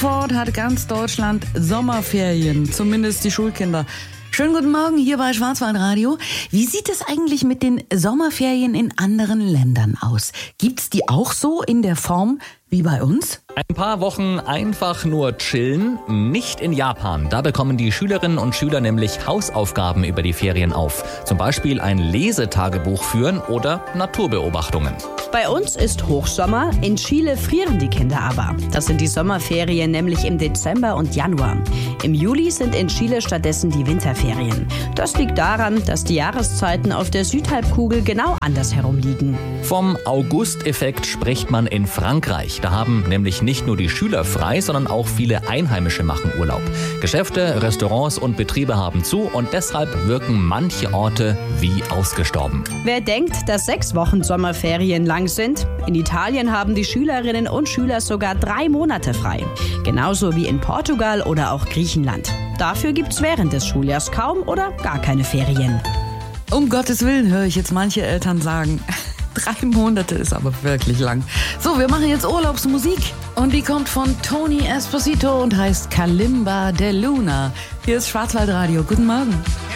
Fort hat ganz Deutschland Sommerferien, zumindest die Schulkinder. Schönen guten Morgen hier bei Schwarzwaldradio. Wie sieht es eigentlich mit den Sommerferien in anderen Ländern aus? Gibt's die auch so in der Form wie bei uns? Ein paar Wochen einfach nur chillen, nicht in Japan. Da bekommen die Schülerinnen und Schüler nämlich Hausaufgaben über die Ferien auf. Zum Beispiel ein Lesetagebuch führen oder Naturbeobachtungen. Bei uns ist Hochsommer, in Chile frieren die Kinder aber. Das sind die Sommerferien nämlich im Dezember und Januar. Im Juli sind in Chile stattdessen die Winterferien. Das liegt daran, dass die Jahreszeiten auf der Südhalbkugel genau andersherum liegen. Vom August-Effekt spricht man in Frankreich. Da haben nämlich nicht nur die Schüler frei, sondern auch viele Einheimische machen Urlaub. Geschäfte, Restaurants und Betriebe haben zu und deshalb wirken manche Orte wie ausgestorben. Wer denkt, dass 6 Wochen Sommerferien lang sind? In Italien haben die Schülerinnen und Schüler sogar 3 Monate frei. Genauso wie in Portugal oder auch Griechenland. Dafür gibt's während des Schuljahrs kaum oder gar keine Ferien. Um Gottes Willen, höre ich jetzt manche Eltern sagen. 3 Monate ist aber wirklich lang. So, wir machen jetzt Urlaubsmusik. Und die kommt von Tony Esposito und heißt Kalimba de Luna. Hier ist Schwarzwaldradio. Guten Morgen.